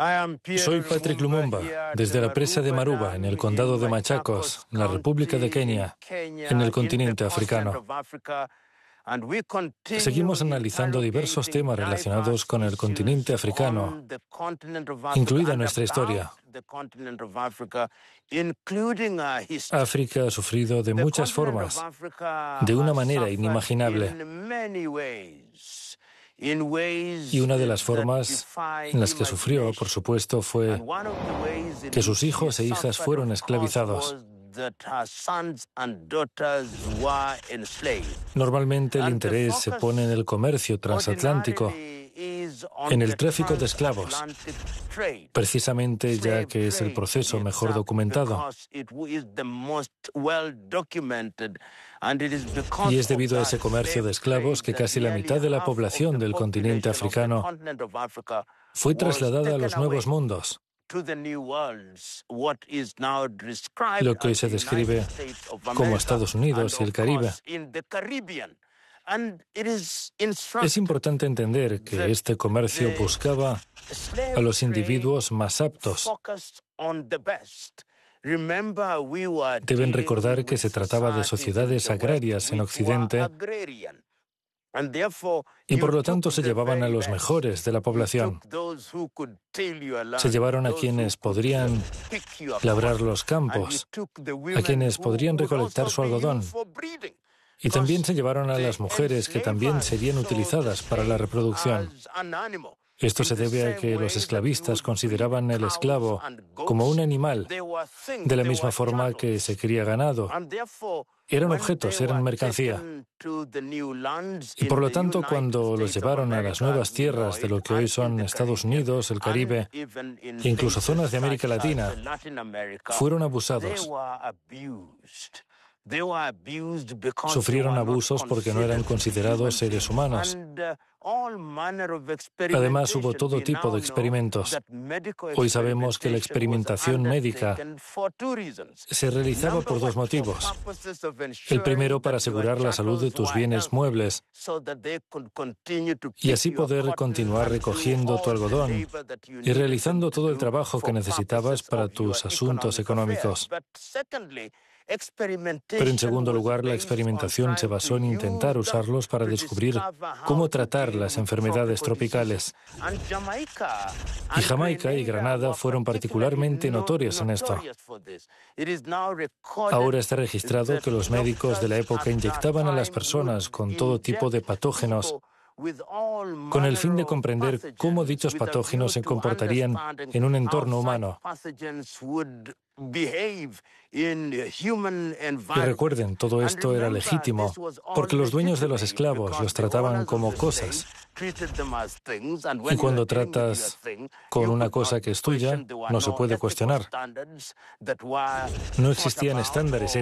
Soy Patrick Lumumba, desde la presa de Maruba, en el condado de Machakos, en la República de Kenia, en el continente africano. Seguimos analizando diversos temas relacionados con el continente africano, incluida nuestra historia. África ha sufrido de muchas formas, de una manera inimaginable. Y una de las formas en las que sufrió, por supuesto, fue que sus hijos e hijas fueron esclavizados. Normalmente el interés se pone en el comercio transatlántico, en el tráfico de esclavos, precisamente ya que es el proceso mejor documentado. Y es debido a ese comercio de esclavos que casi la mitad de la población del continente africano fue trasladada a los nuevos mundos, lo que hoy se describe como Estados Unidos y el Caribe. Es importante entender que este comercio buscaba a los individuos más aptos. Deben recordar que se trataba de sociedades agrarias en Occidente y por lo tanto se llevaban a los mejores de la población. Se llevaron a quienes podrían labrar los campos, a quienes podrían recolectar su algodón. Y también se llevaron a las mujeres que también serían utilizadas para la reproducción. Esto se debe a que los esclavistas consideraban el esclavo como un animal, de la misma forma que se cría ganado. Eran objetos, eran mercancía. Y por lo tanto, cuando los llevaron a las nuevas tierras de lo que hoy son Estados Unidos, el Caribe, e incluso zonas de América Latina, fueron abusados. Sufrieron abusos porque no eran considerados seres humanos. Además, hubo todo tipo de experimentos. Hoy sabemos que la experimentación médica se realizaba por dos motivos. El primero, para asegurar la salud de tus bienes muebles y así poder continuar recogiendo tu algodón y realizando todo el trabajo que necesitabas para tus asuntos económicos. Pero en segundo lugar, la experimentación se basó en intentar usarlos para descubrir cómo tratar las enfermedades tropicales. Y Jamaica y Granada fueron particularmente notorias en esto. Ahora está registrado que los médicos de la época inyectaban a las personas con todo tipo de patógenos, con el fin de comprender cómo dichos patógenos se comportarían en un entorno humano. Y recuerden, todo esto era legítimo, porque los dueños de los esclavos los trataban como cosas. Y cuando tratas con una cosa que es tuya, no se puede cuestionar. No existían estándares